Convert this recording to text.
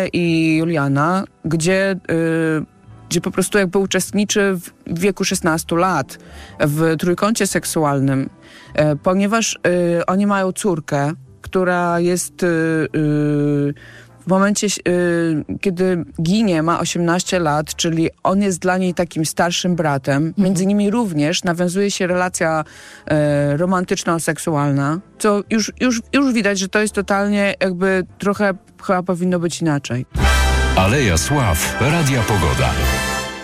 Natalia i Juliana, gdzie po prostu jakby uczestniczy w wieku 16 lat w trójkącie seksualnym, ponieważ oni mają córkę, która jest w momencie, kiedy ginie, ma 18 lat, czyli on jest dla niej takim starszym bratem. Między nimi również nawiązuje się relacja romantyczno-seksualna, co już widać, że to jest totalnie jakby trochę chyba powinno być inaczej. Aleja Sław, Radia Pogoda.